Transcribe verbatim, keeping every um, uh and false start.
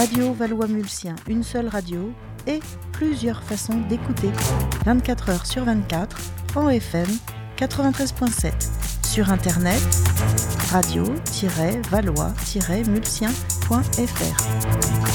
Radio Valois-Mulsien, une seule radio et plusieurs façons d'écouter. vingt-quatre heures sur vingt-quatre, en F M quatre-vingt-treize point sept. Sur internet, radio tiret valois tiret mulsien point f r.